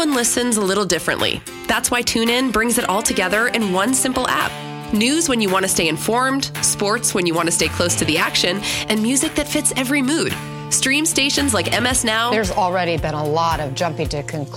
Everyone listens a little differently. That's why TuneIn brings it all together in one simple app. News when you want to stay informed, sports when you want to stay close to the action, and music that fits every mood. Stream stations like MS Now. There's already been a lot of jumping to conclusions.